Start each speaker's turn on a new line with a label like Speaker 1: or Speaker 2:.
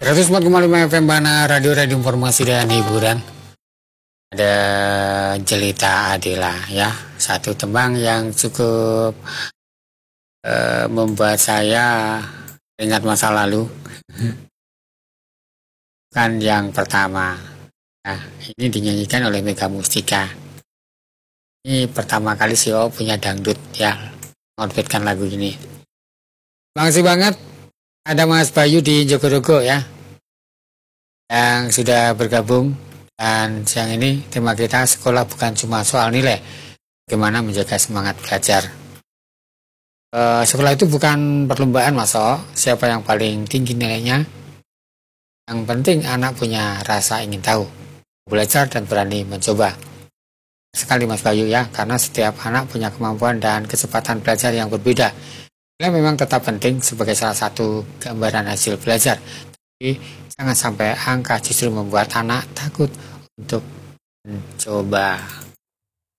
Speaker 1: 104,5 FM Bana, radio informasi dan hiburan. Ada Jelita Adela ya, satu tembang yang cukup membuat saya ingat masa lalu. Kan yang pertama, nah ini dinyanyikan oleh Mega Mustika. Ini pertama kali CEO punya dangdut ya, ngorbitkan lagu ini. Makasih banget ada Mas Bayu di Jogorogo ya, yang sudah bergabung. Dan siang ini tema kita sekolah bukan cuma soal nilai, bagaimana menjaga semangat belajar. Sekolah itu bukan perlombaan Mas O, siapa yang paling tinggi nilainya. Yang penting anak punya rasa ingin tahu, belajar dan berani mencoba. Sekali Mas Bayu ya, karena setiap anak punya kemampuan dan kecepatan belajar yang berbeda. Nilai memang tetap penting sebagai salah satu gambaran hasil belajar, tapi jangan sampai angka justru membuat anak takut untuk mencoba.